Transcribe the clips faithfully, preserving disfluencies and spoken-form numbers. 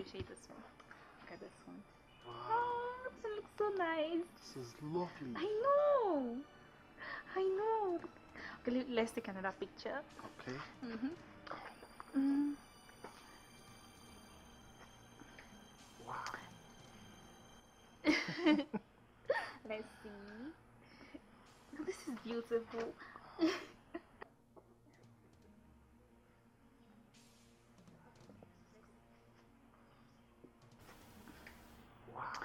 show you this one. Look at this one. Wow. Oh, it looks so nice. This is lovely. I know. I know. Okay, let's take another picture. Okay. Mm-hmm. Mm. Wow. Let's see. This is beautiful. Wow.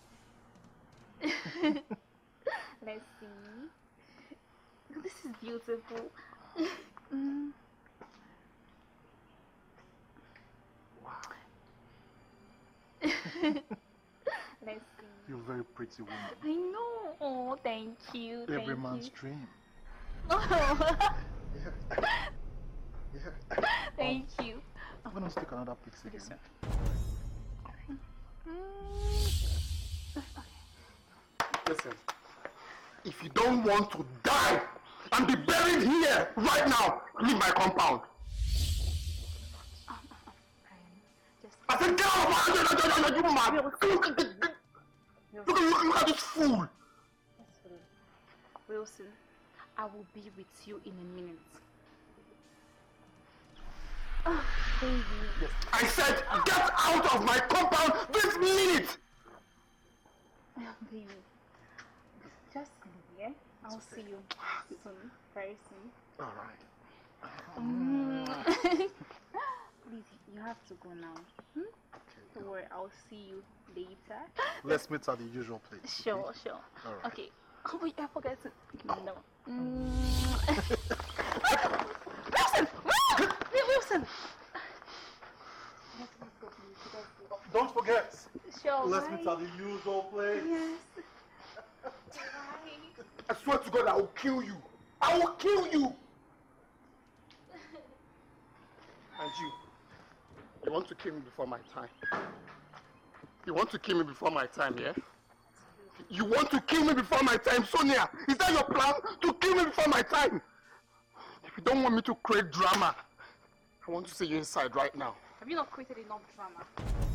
Let's see. This is beautiful. Mm. Wow. Let's see. You're a very pretty woman. I know. Oh, thank you. Every thank man's you. dream. Oh. Yeah. Yeah. Thank um, you. I'm gonna take another picture. This one. Listen, if you don't want to die and be buried here right now, leave my compound. Um, just I said, get out of my house! You mad? Look, look, look, look at this fool! Wilson, I will be with you in a minute. Oh, baby. Yes. I said, get out of my compound this minute! Oh, baby. Just leave, yeah? I'll okay. see you soon, very soon. Alright. Mm. Please, you have to go now. Hmm? Okay, Don't worry, I'll see you later. Let's meet at the usual place. Sure, okay? sure. Alright. Okay. Oh, wait, I forgot to. No. Mm. Wilson! Wilson! Don't forget. Sure. Let's bye. meet at the usual place. Yes. I swear to God, I will kill you. I will kill you. And you, you want to kill me before my time? You want to kill me before my time, yeah? You want to kill me before my time, Sonia? Is that your plan? To kill me before my time? If you don't want me to create drama, I want to see you inside right now. Have you not created enough drama?